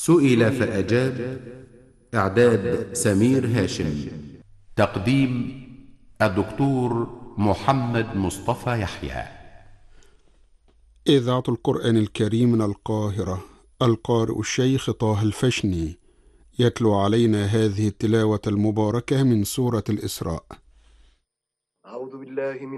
سئل فأجاب. إعداد سمير هاشم. تقديم الدكتور محمد مصطفى يحيى. إذاعة القرآن الكريم من القاهرة. القارئ الشيخ طه الفشني يتلو علينا هذه التلاوة المباركة من سورة الإسراء. أعوذ بالله من